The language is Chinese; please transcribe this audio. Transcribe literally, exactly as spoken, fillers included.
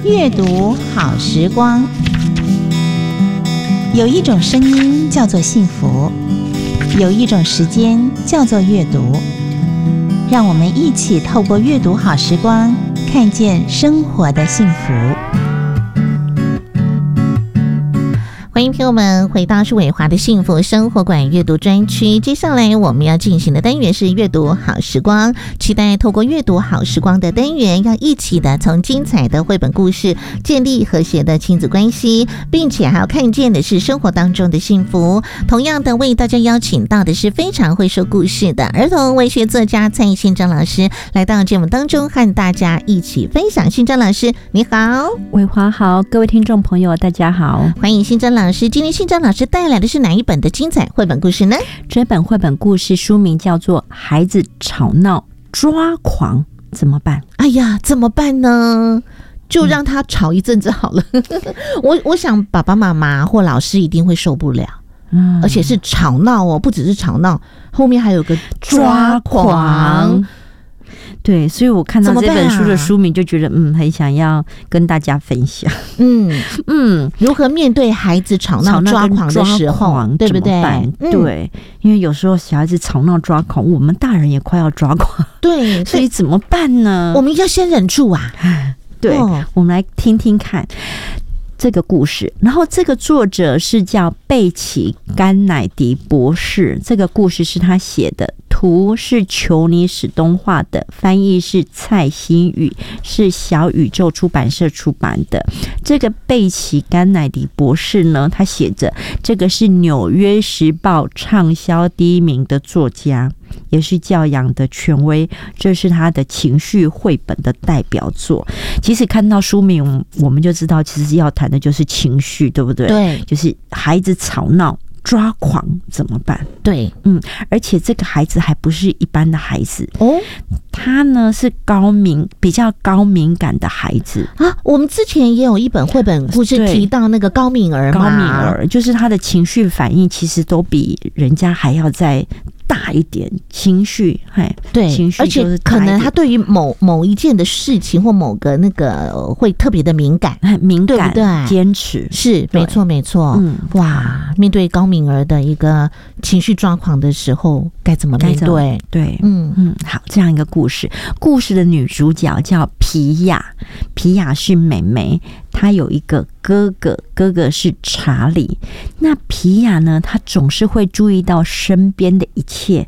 阅读好时光。有一种声音叫做幸福，有一种时间叫做阅读。让我们一起透过阅读好时光，看见生活的幸福。欢迎朋友们回到舒伟华的幸福生活馆阅读专区。接下来我们要进行的单元是阅读好时光，期待透过阅读好时光的单元，要一起的从精彩的绘本故事建立和谐的亲子关系，并且还要看见的是生活当中的幸福。同样的，为大家邀请到的是非常会说故事的儿童文学作家蔡信章老师，来到节目当中和大家一起分享。信章老师你好。 伟华好，各位听众朋友大家好， 欢迎信章老师。今天信章老师带来的是哪一本的精彩绘本故事呢？ 这本绘本故事书名叫做《孩子吵闹抓狂怎么办》。 哎呀，怎么办呢？就让他吵一阵子好了。嗯、我我想爸爸妈妈或老师一定会受不了，嗯，而且是吵闹哦，不只是吵闹，后面还有个抓狂。 对，所以我看到这本书的书名就觉得，嗯，很想要跟大家分享。嗯嗯，如何面对孩子吵闹抓狂的时候，对不对？ 嗯、对，因为有时候小孩子吵闹抓狂，我们大人也快要抓狂。 对， 所以怎么办呢？ 我们要先忍住啊。 对，哦、我们来听听看这个故事。然后这个作者是叫贝奇·甘乃迪博士，这个故事是他写的。图是裘尼史东画的，翻译是蔡新宇，是小宇宙出版社出版的。这个贝奇·甘乃迪博士呢，他写着这个是纽约时报畅销第一名的作家，也是教养的权威，这是他的情绪绘本的代表作。其实看到书名我们就知道其实要谈的就是情绪，对不对？ 对， 就是孩子吵闹抓狂怎么办？ 对， 嗯，而且这个孩子还不是一般的孩子哦， 他呢是高敏比较高敏感的孩子啊。我们之前也有一本绘本故事提到那个高敏儿嘛， 高敏儿就是他的情绪反应其实都比人家还要再大一点，情绪，嘿， 对， 情绪就是大一点， 而且可能他对于某某一件的事情或某个那个会特别的敏感， 敏感， 对不对？ 坚持是没错没错。嗯，哇，面对高敏儿的一个情绪状况的时候，该怎么面对？ 对，嗯嗯，好，这样一个故事，故事的女主角叫皮亚，皮亚是妹妹，她有一个哥哥，哥哥是查理。那皮亚呢，她总是会注意到身边的一切，